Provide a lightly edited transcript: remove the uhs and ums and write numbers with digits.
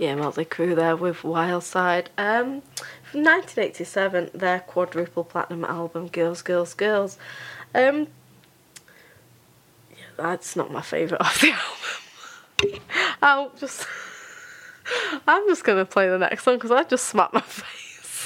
Yeah, Motley Crue there with Wildside. From 1987, their quadruple platinum album, Girls, Girls, Girls. Yeah, that's not my favourite of the album. I'm just gonna play the next one because I just smacked my face.